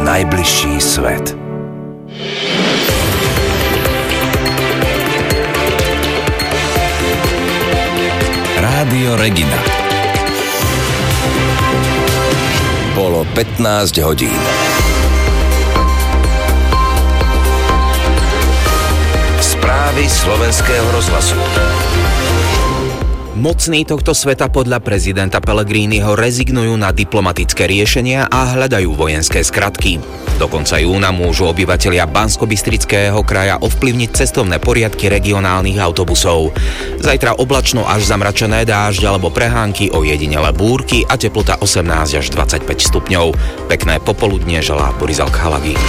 najbližší svet. Rádio Regina. Bolo 15 hodín. Správy Slovenského rozhlasu. Mocní tohto sveta podľa prezidenta Pellegriniho rezignujú na diplomatické riešenia a hľadajú vojenské skratky. Do konca júna môžu obyvatelia Banskobystrického kraja ovplyvniť cestovné poriadky regionálnych autobusov. Zajtra oblačno až zamračené, dážď alebo prehánky, ojedinele búrky a teplota 18 až 25 stupňov. Pekné popoludnie želá Boris Alkhalagy.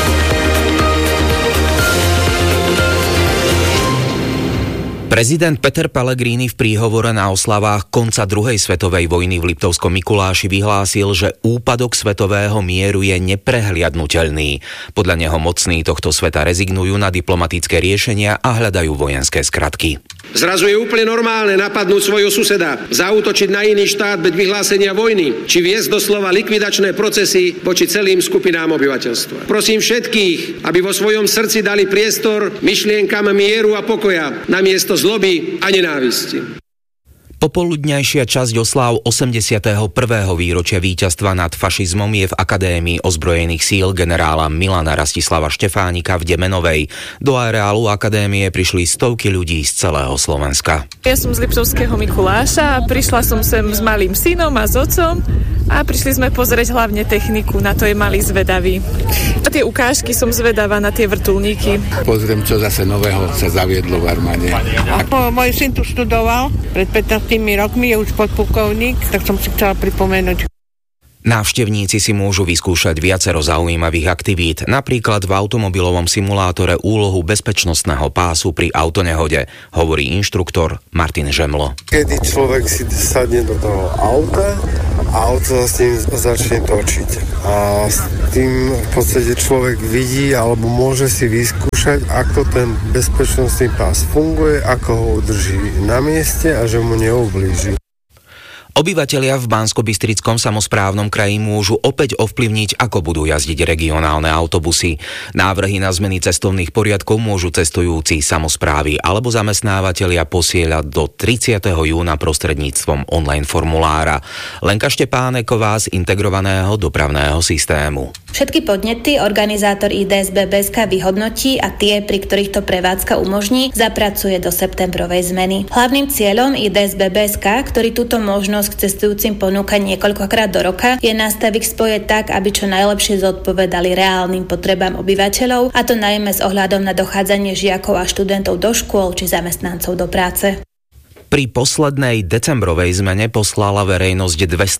Prezident Peter Pellegrini v príhovore na oslavách konca druhej svetovej vojny v Liptovskom Mikuláši vyhlásil, že úpadok svetového mieru je neprehliadnuteľný. Podľa neho mocní tohto sveta rezignujú na diplomatické riešenia a hľadajú vojenské skratky. Zrazu je úplne normálne napadnúť svojho suseda, zaútočiť na iný štát bez vyhlásenia vojny, či viesť doslova likvidačné procesy voči celým skupinám obyvateľstva. Prosím všetkých, aby vo svojom srdci dali priestor myšlienkam mieru a pokoja namiesto zloby a nenávisti. Popoludňajšia časť osláv 81. výročia víťazstva nad fašizmom je v Akadémii ozbrojených síl generála Milana Rastislava Štefánika v Demenovej. Do areálu akadémie prišli stovky ľudí z celého Slovenska. Ja som z Liptovského Mikuláša a prišla som sem s malým synom a s otcom a prišli sme pozrieť hlavne techniku, na to je malý zvedavý. Na tie ukážky som zvedavá, na tie vrtuľníky. Pozriem, čo zase nového sa zaviedlo v armáde. Môj syn tu študoval pred 15 rokmi, je už podplukovník, tak som si chcela pripomenúť. Návštevníci si môžu vyskúšať viacero zaujímavých aktivít, napríklad v automobilovom simulátore úlohu bezpečnostného pásu pri autonehode, hovorí inštruktor Martin Žemlo. Kedy človek si sadne do toho auta a auto sa s tým začne točiť. A s tým v podstate človek vidí alebo môže si vyskúšať, ako ten bezpečnostný pás funguje, ako ho udrží na mieste a že mu neublíži. Obyvatelia v Banskobystrickom samosprávnom kraji môžu opäť ovplyvniť, ako budú jazdiť regionálne autobusy. Návrhy na zmeny cestovných poriadkov môžu cestujúci samosprávy alebo zamestnávateľia posieľať do 30. júna prostredníctvom online formulára. Lenka Štepáneková z integrovaného dopravného systému. Všetky podnety organizátor IDSB-BSK vyhodnotí a tie, pri ktorých to prevádzka umožní, zapracuje do septembrovej zmeny. Hlavným cieľom IDSB-BSK, ktorý túto možnosť k cestujúcim ponúka niekoľkokrát do roka, je nastaviť spoje tak, aby čo najlepšie zodpovedali reálnym potrebám obyvateľov, a to najmä s ohľadom na dochádzanie žiakov a študentov do škôl či zamestnancov do práce. Pri poslednej decembrovej zmene poslala verejnosť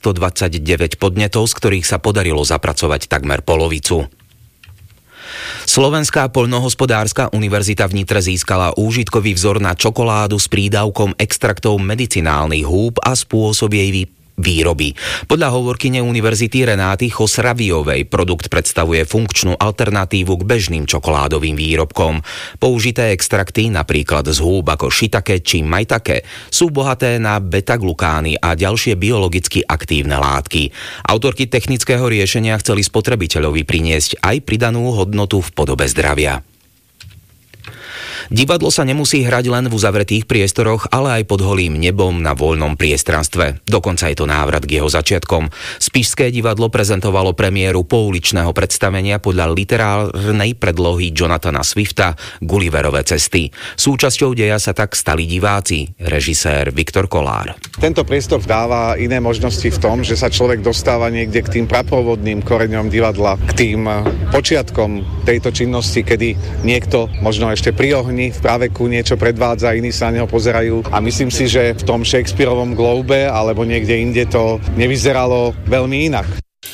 229 podnetov, z ktorých sa podarilo zapracovať takmer polovicu. Slovenská poľnohospodárska univerzita v Nitre získala úžitkový vzor na čokoládu s prídavkom extraktov medicinálnych húb a spôsob jej výroby. Podľa hovorkyne univerzity Renáty Chosraviovej produkt predstavuje funkčnú alternatívu k bežným čokoládovým výrobkom. Použité extrakty, napríklad z húb ako shiitake či maitake, sú bohaté na beta-glukány a ďalšie biologicky aktívne látky. Autorky technického riešenia chceli spotrebiteľovi priniesť aj pridanú hodnotu v podobe zdravia. Divadlo sa nemusí hrať len v uzavretých priestoroch, ale aj pod holým nebom na voľnom priestranstve. Dokonca je to návrat k jeho začiatkom. Spišské divadlo prezentovalo premiéru pouličného predstavenia podľa literárnej predlohy Jonathana Swifta Gulliverove cesty. Súčasťou deja sa tak stali diváci, režisér Viktor Kolár. Tento priestor dáva iné možnosti v tom, že sa človek dostáva niekde k tým prapôvodným koreňom divadla, k tým počiatkom tejto činnosti, kedy niekto možno ešte pri ohni v práveku niečo predvádza, iní sa na neho pozerajú a myslím si, že v tom Shakespearovom Globe alebo niekde inde to nevyzeralo veľmi inak.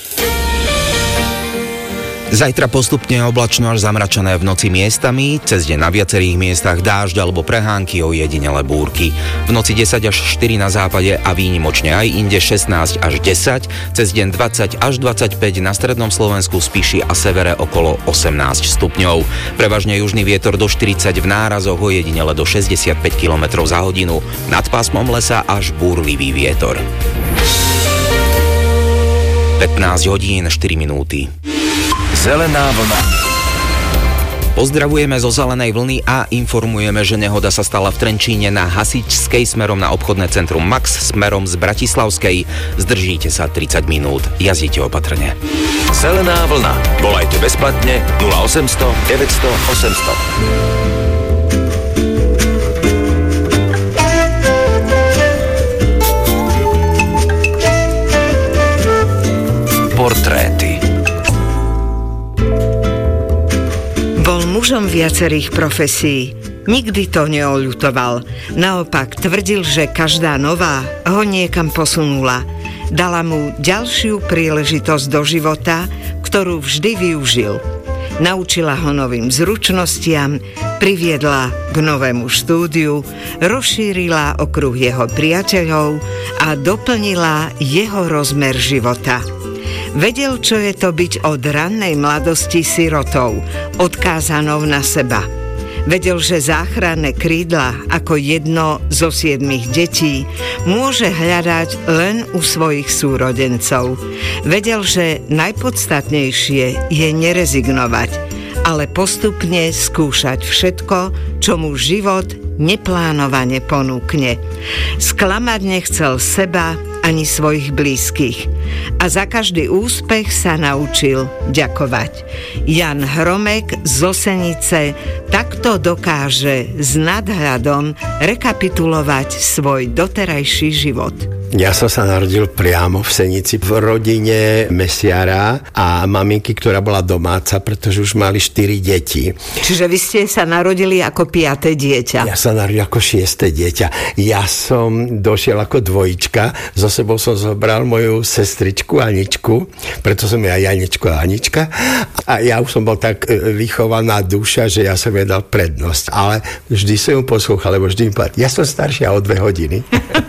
Zajtra postupne oblačno až zamračené v noci miestami, cez deň na viacerých miestach dážď alebo prehánky, ojedinele búrky. V noci 10 až 4 na západe a výnimočne aj inde 16 až 10, cez deň 20 až 25 na strednom Slovensku, Spiši a severe okolo 18 stupňov. Prevažne južný vietor do 40 v nárazoch, ojedinele do 65 km za hodinu. Nad pásmom lesa až búrlivý vietor. 15 hodín 4 minúty. Zelená vlna. Pozdravujeme zo Zelenej vlny a informujeme, že nehoda sa stala v Trenčíne na Hasičskej smerom na obchodné centrum Max smerom z Bratislavskej. Zdržíte sa 30 minút. Jazdite opatrne. Zelená vlna. Volajte bezplatne 0800 900 800. Portréty. Bol mužom viacerých profesí. Nikdy to neoľutoval. Naopak tvrdil, že každá nová ho niekam posunula. Dala mu ďalšiu príležitosť do života, ktorú vždy využil. Naučila ho novým zručnostiam, priviedla k novému štúdiu, rozšírila okruh jeho priateľov a doplnila jeho rozmer života. Vedel, čo je to byť od rannej mladosti sirotou, odkázanou na seba. Vedel, že záchranné krídla ako jedno zo 7 detí môže hľadať len u svojich súrodencov. Vedel, že najpodstatnejšie je nerezignovať, ale postupne skúšať všetko, čo mu život neplánovane ponúkne. Sklamať nechcel seba ani svojich blízkych. A za každý úspech sa naučil ďakovať. Jan Hromek z Osenice takto dokáže s nadhľadom rekapitulovať svoj doterajší život. Ja som sa narodil priamo v Senici v rodine mesiara a maminky, ktorá bola domáca, pretože už mali 4 deti. Čiže vy ste sa narodili ako 5. dieťa. Ja sa narodil ako 6. dieťa. Ja som došiel ako dvojička, so sebou som zobral moju sestričku Aničku, preto som ja Janičko a Anička. A ja už som bol tak vychovaná duša, že ja som jej dal prednosť. Ale vždy som ju poslúchal, lebo vždy mi povedal, ja som staršia o 2 hodiny.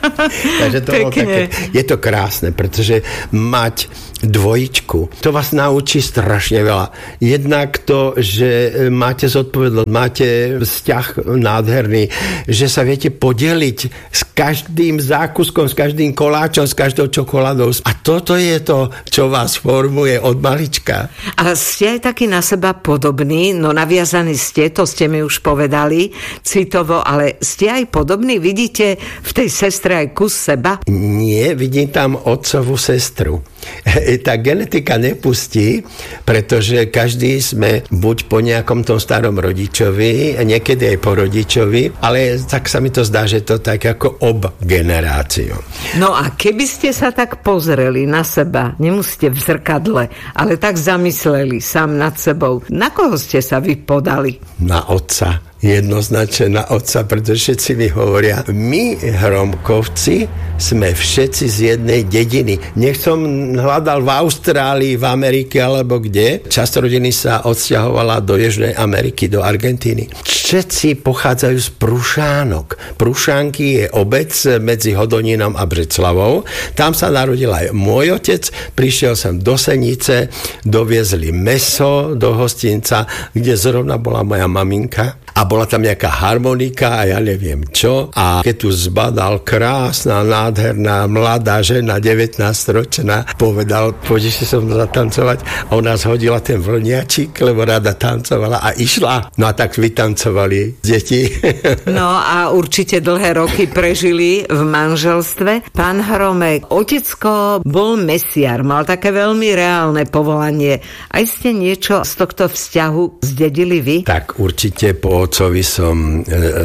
Takže to také, je to krásne, pretože mať dvojičku, to vás naučí strašne veľa. Jednak to, že máte zodpovednosť, máte vzťah nádherný, že sa viete podeliť s každým zákuskom, s každým koláčom, s každou čokoládou. A toto je to, čo vás formuje od malička. A ste aj taký na seba podobný, no naviazaní ste, to ste mi už povedali, citovo, ale ste aj podobní, vidíte v tej sestre aj kus seba? Nie, vidím tam otcovú sestru. Tá genetika nepustí, pretože každý sme buď po nejakom tom starom rodičovi, niekedy aj po rodičovi, ale tak sa mi to zdá, že to tak ako ob generáciu. No a keby ste sa tak pozreli na seba, nemusíte v zrkadle, ale tak zamysleli sám nad sebou, na koho ste sa vy podali? Na otca. Jednoznačne na otca, pretože všetci mi hovoria, my Hromkovci sme všetci z jednej dediny. Nech som hľadal v Austrálii, v Amerike alebo kde. Časť rodiny sa odsťahovala do Južnej Ameriky, do Argentíny. Všetci pochádzajú z Prušánok. Prušánky je obec medzi Hodonínom a Břeclavou. Tam sa narodil aj môj otec. Prišiel som do Senice, doviezli mäso do hostinca, kde zrovna bola moja maminka. A bola tam nejaká harmonika a ja neviem čo. A keď tu zbadal krásna, nádherná, mladá žena, 19-ročná, povedal, pôjdeš si so mnou zatancovať. A ona zhodila ten vlniačik, lebo rada tancovala a išla. No a tak vytancovali deti. No a určite dlhé roky prežili v manželstve. Pán Hromek, otecko bol mesiar, mal také veľmi reálne povolanie. Aj ste niečo z tohto vzťahu zdedili vy? Tak určite po otcovi som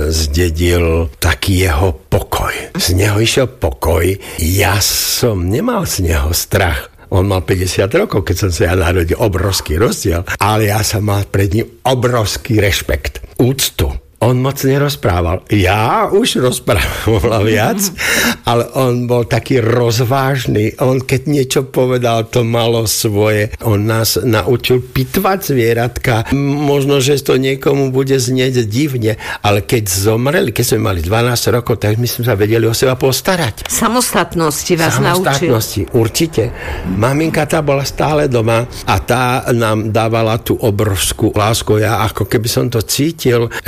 zdedil taký jeho pokoj. Z neho išiel pokoj. Ja som nemal z neho strach. On mal 50 rokov, keď som sa ja narodil. Obrovský rozdiel. Ale ja som mal pred ním obrovský rešpekt. Úctu. On moc nerozprával. Ja už rozprával viac, ale on bol taký rozvážny. On keď niečo povedal, to malo svoje. On nás naučil pitvať zvieratka. Možno, že to niekomu bude znieť divne, ale keď zomreli, keď sme mali 12 rokov, tak my sme sa vedeli o seba postarať. Samostatnosti vás naučil. Samostatnosti, určite. Maminka tá bola stále doma a tá nám dávala tú obrovskú lásku. Ja ako keby som to cítil, že oni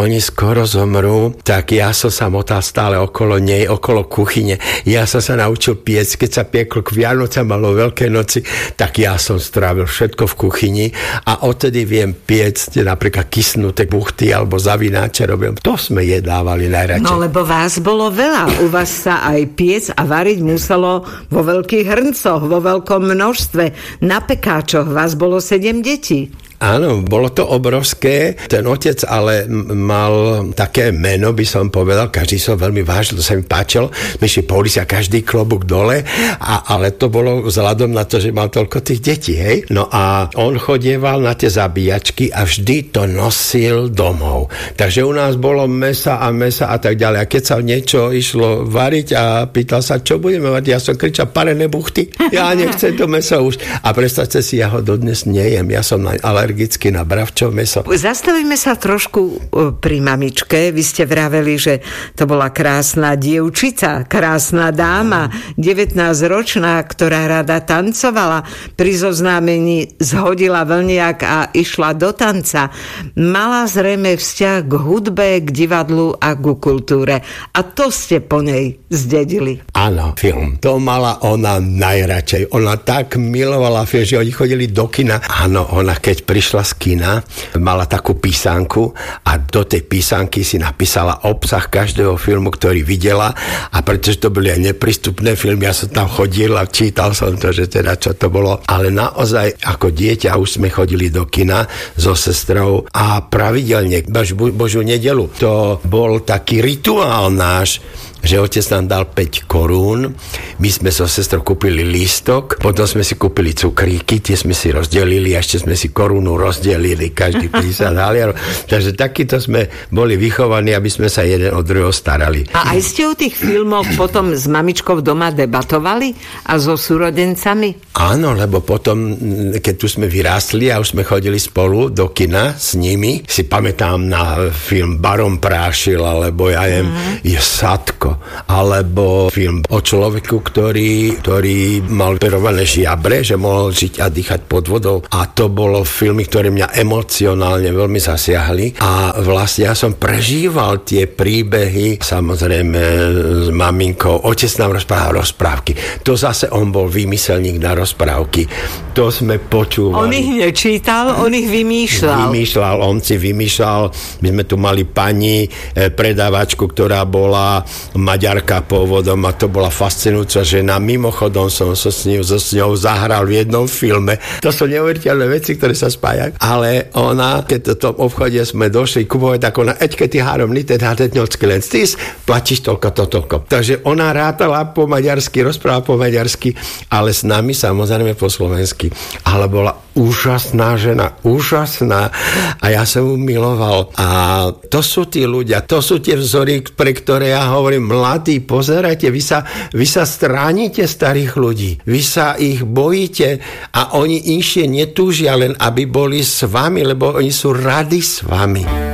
oni skoro zomrú, tak ja som sa motal stále okolo nej, okolo kuchyne. Ja som sa naučil piecť, keď sa pieklo k Vianocam alebo Veľkej noci, tak ja som strávil všetko v kuchyni a odtedy viem piecť napríklad kysnuté buchty alebo zavináče robím. To sme jedávali najradšej. No lebo vás bolo veľa. U vás sa aj piec a variť muselo vo veľkých hrncoch, vo veľkom množstve. Na pekáčoch vás bolo 7 detí. Áno, bolo to obrovské. Ten otec ale mal také meno, by som povedal, každý som veľmi vážil, to sa mi páčilo. My si polisia každý klobúk dole, ale to bolo vzhľadom na to, že mal toľko tých detí, hej. No a on chodieval na tie zabíjačky a vždy to nosil domov. Takže u nás bolo mesa a tak ďalej. A keď sa niečo išlo variť a pýtal sa, čo budeme variť, ja som kričal, parené buchty, ja nechcem to meso už. A predstavte si, ja ho dodnes nejem, ja som alergicky na bravčov meso. Zastavíme sa trošku pri mamičke. Vy ste vraveli, že to bola krásna dievčica, krásna dáma, 19-ročná, ktorá rada tancovala. Pri zoznámení zhodila vlniak a išla do tanca. Mala zrejme vzťah k hudbe, k divadlu a ku kultúre. A to ste po nej zdedili. Áno, film. To mala ona najradšej. Ona tak milovala film, že oni chodili do kina. Áno, ona keď prišla z kina, mala takú písanku a do tej písanky si napísala obsah každého filmu, ktorý videla, a pretože to boli aj neprístupné filmy, ja som tam chodil a čítal som to, že teda čo to bolo. Ale naozaj ako dieťa už sme chodili do kina so sestrou a pravidelne, Božiu nedelu, to bol taký rituál náš, že otec nám dal 5 korún, my sme so sestrou kúpili lístok, potom sme si kúpili cukríky, tie sme si rozdelili a ešte sme si korunu rozdelili, každý 50 haliarov. Takže takýto sme boli vychovaní, aby sme sa jeden od druhého starali. A aj ste o tých filmoch potom s mamičkou doma debatovali a so súrodencami? Áno, lebo potom, keď tu sme vyrástli a už sme chodili spolu do kina s nimi, si pamätám na film Baron Prášil, alebo ja neviem, je Sadko, alebo film o človeku, ktorý mal operované žiabre, že mohol žiť a dýchať pod vodou. A to bolo filmy, ktoré mňa emocionálne veľmi zasiahli. A vlastne ja som prežíval tie príbehy, samozrejme s maminkou. Otec nám rozprával rozprávky. To zase on bol vymyselník na rozprávky. To sme počúvali. On ich nečítal, on ich vymýšľal. On si vymýšľal. My sme tu mali pani predávačku, ktorá bola Maďarka pôvodom a to bola fascinujúca žena. Mimochodom som so s ňou zahral v jednom filme. To sú neuveriteľné veci, ktoré sa spájajú. Ale ona, keď v tom obchode sme došli kupovať, tak ona, keď ty három litet hátetňocky len stis, platíš toľko. Takže ona rátala po maďarsky, rozprávala po maďarsky, ale s nami samozrejme po slovensky. Ale bola úžasná žena, úžasná. A ja som ju miloval. A to sú tí ľudia, to sú tie vzory, pre ktoré ja hovorím, mladí, pozerajte, vy sa stránite starých ľudí. Vy sa ich bojíte a oni inšie netúžia len, aby boli s vami, lebo oni sú radi s vami.